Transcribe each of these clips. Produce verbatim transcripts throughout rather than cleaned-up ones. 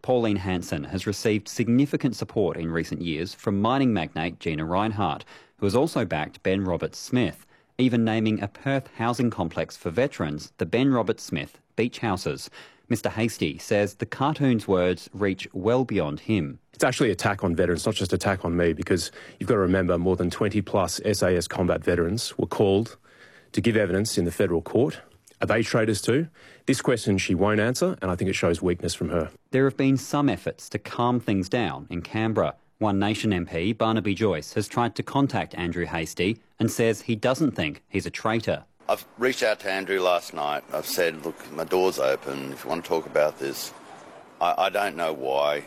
Pauline Hanson has received significant support in recent years from mining magnate Gina Rinehart, who has also backed Ben Roberts-Smith, even naming a Perth housing complex for veterans the Ben Roberts-Smith Beach Houses. Mister Hastie says the cartoon's words reach well beyond him. It's actually an attack on veterans, not just an attack on me, because you've got to remember more than twenty plus S A S combat veterans were called to give evidence in the federal court. Are they traitors too? This question she won't answer, and I think it shows weakness from her. There have been some efforts to calm things down in Canberra. One Nation M P, Barnaby Joyce, has tried to contact Andrew Hastie and says he doesn't think he's a traitor. I've reached out to Andrew last night. I've said, look, my door's open. If you want to talk about this, I, I don't know why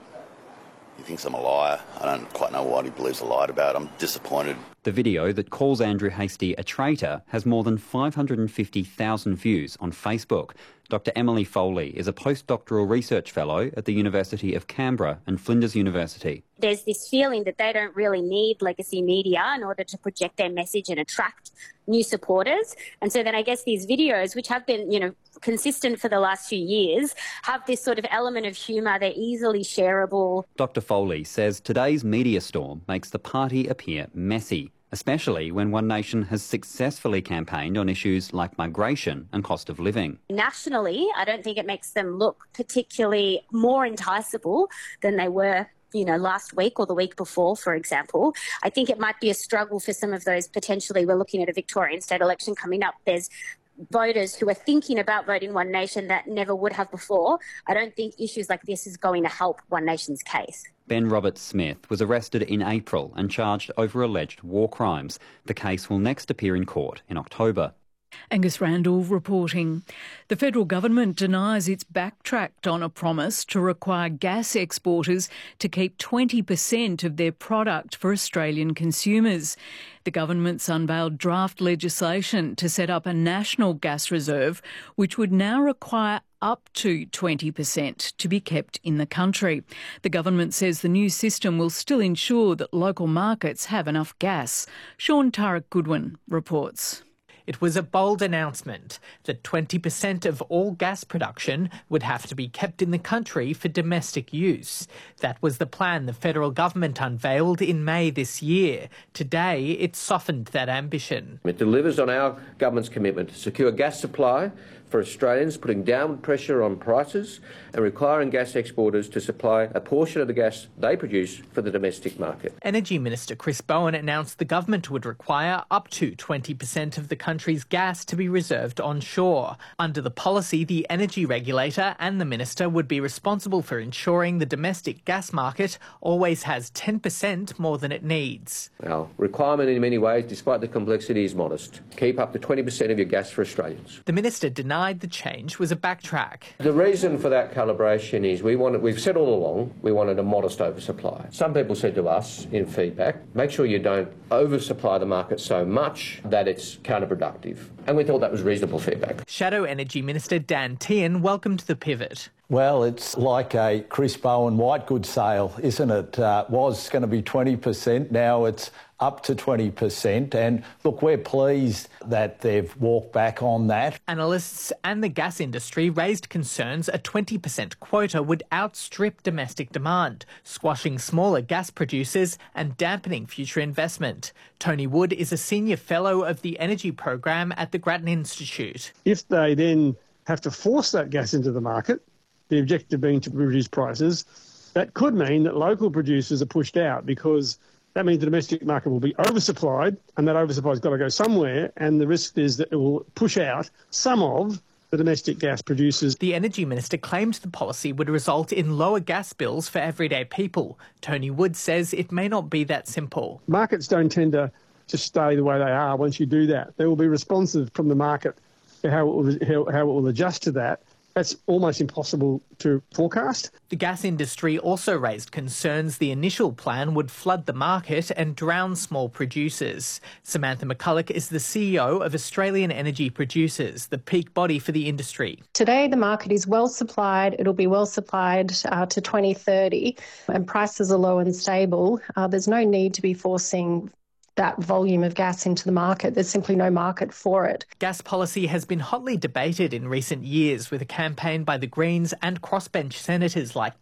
he thinks I'm a liar. I don't quite know what he believes I lied about. I'm disappointed. The video that calls Andrew Hastie a traitor has more than five hundred fifty thousand views on Facebook. Doctor Emily Foley is a postdoctoral research fellow at the University of Canberra and Flinders University. There's this feeling that they don't really need legacy media in order to project their message and attract new supporters. And so then I guess these videos, which have been, you know, consistent for the last few years, have this sort of element of humour. They're easily shareable. Doctor Foley says today's media storm makes the party appear messy, especially when One Nation has successfully campaigned on issues like migration and cost of living. Nationally, I don't think it makes them look particularly more enticable than they were, you know, last week or the week before, for example. I think it might be a struggle for some of those potentially. We're looking at a Victorian state election coming up. There's voters who are thinking about voting One Nation that never would have before. I don't think issues like this is going to help One Nation's case. Ben Roberts-Smith was arrested in April and charged over alleged war crimes. The case will next appear in court in October. Angus Randall reporting. The federal government denies it's backtracked on a promise to require gas exporters to keep twenty percent of their product for Australian consumers. The government's unveiled draft legislation to set up a national gas reserve, which would now require up to twenty percent to be kept in the country. The government says the new system will still ensure that local markets have enough gas. Sean Turek-Goodwin reports. It was a bold announcement that twenty percent of all gas production would have to be kept in the country for domestic use. That was the plan the federal government unveiled in May this year. Today, it softened that ambition. It delivers on our government's commitment to secure gas supply for Australians, putting downward pressure on prices and requiring gas exporters to supply a portion of the gas they produce for the domestic market. Energy Minister Chris Bowen announced the government would require up to twenty percent of the country's gas to be reserved onshore. Under the policy, the energy regulator and the minister would be responsible for ensuring the domestic gas market always has ten percent more than it needs. Our requirement in many ways, despite the complexity, is modest. Keep up to twenty percent of your gas for Australians. The minister denied the change was a backtrack. The reason for that calibration is we wanted, we've said all along we wanted a modest oversupply. Some people said to us in feedback, make sure you don't oversupply the market so much that it's counterproductive. And we thought that was reasonable feedback. Shadow Energy Minister Dan Tehan welcomed the pivot. Well, it's like a Chris Bowen white goods sale, isn't it? Uh, was going to be twenty percent, now it's up to twenty percent. And look, we're pleased that they've walked back on that. Analysts and the gas industry raised concerns a twenty percent quota would outstrip domestic demand, squashing smaller gas producers and dampening future investment. Tony Wood is a senior fellow of the energy program at the Grattan Institute. If they then have to force that gas into the market, the objective being to reduce prices, that could mean that local producers are pushed out, because that means the domestic market will be oversupplied, and that oversupply has got to go somewhere, and the risk is that it will push out some of the domestic gas producers. The Energy Minister claimed the policy would result in lower gas bills for everyday people. Tony Wood says it may not be that simple. Markets don't tend to just stay the way they are once you do that. They will be responsive from the market to how it will, how, how it will adjust to that. That's almost impossible to forecast. The gas industry also raised concerns the initial plan would flood the market and drown small producers. Samantha McCulloch is the C E O of Australian Energy Producers, the peak body for the industry. Today the market is well supplied. It'll be well supplied uh, to twenty thirty, and prices are low and stable. Uh, there's no need to be forcing that volume of gas into the market. There's simply no market for it. Gas policy has been hotly debated in recent years, with a campaign by the Greens and crossbench senators like